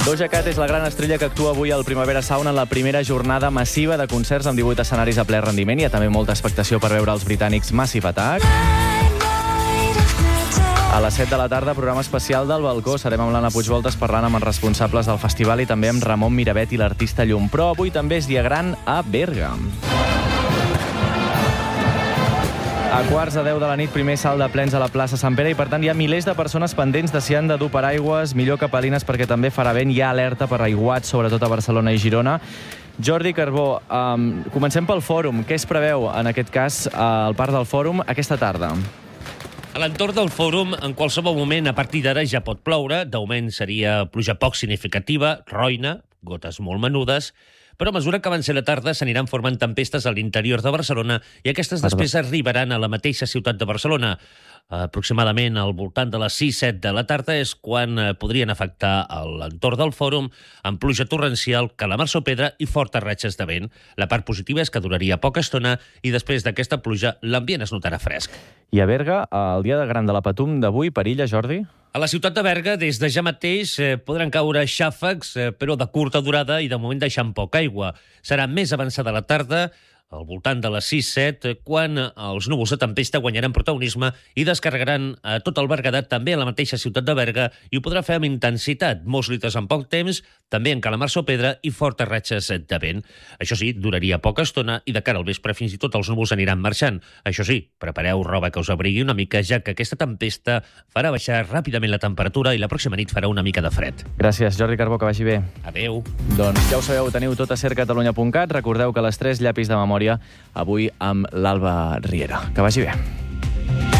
Doja Cat és la gran estrella que actua avui al Primavera Sound en la primera jornada massiva de concerts amb 18 escenaris a ple rendiment. Hi ha també molta expectació per veure els britànics Massive Attack. A les 7 de la tarda, programa especial del Balcó. Serem amb l'Anna Puigvoltes parlant amb els responsables del festival i també amb Ramon Miravet i l'artista Llum. Però avui també és dia gran a Berga. A quarts de 10 de la nit, primer salt de plens a la plaça Sant Pere i, per tant, hi ha milers de persones pendents de si han de dur paraigües, millor capelines, perquè també farà vent. Hi ha alerta per aiguats, sobretot a Barcelona i Girona. Jordi Carbó, comencem pel fòrum. Què es preveu, en aquest cas, al Parc del Fòrum aquesta tarda? A l'entorn del fòrum, en qualsevol moment, a partir d'ara ja pot ploure. D'augment seria pluja poc significativa, roina, gotes molt menudes, però a mesura que avanci la tarda s'aniran formant tempestes a l'interior de Barcelona i aquestes després arribaran a la mateixa ciutat de Barcelona. Aproximadament al voltant de les 6-7 de la tarda és quan podrien afectar l'entorn del fòrum amb pluja torrencial, calamars o pedra i fortes ratxes de vent. La part positiva és que duraria poca estona i després d'aquesta pluja l'ambient es notarà fresc. I a Berga, el dia de gran de la Patum d'avui, perilla, Jordi? A la ciutat de Berga, des de ja mateix, podran caure xàfecs, però de curta durada i de moment deixant poca aigua. Serà més avançada la tarda, al voltant de les 6-7, quan els núvols de tempesta guanyaran protagonisme i descarregaran tot el Berguedà, també a la mateixa ciutat de Berga, i ho podrà fer amb intensitat, molts litres en poc temps, també en calamars o pedra i fortes ratxes de vent. Això sí, duraria poca estona i de cara al vespre fins i tot els núvols aniran marxant. Això sí, prepareu roba que us abrigui una mica, ja que aquesta tempesta farà baixar ràpidament la temperatura i la pròxima nit farà una mica de fred. Gràcies, Jordi Carbó, que vagi bé. Adéu. Doncs ja ho sabeu, teniu tot a sercatalunya.cat. Recordeu que a les 3 llapis de memòria avui amb l'Alba Riera. Que vagi bé.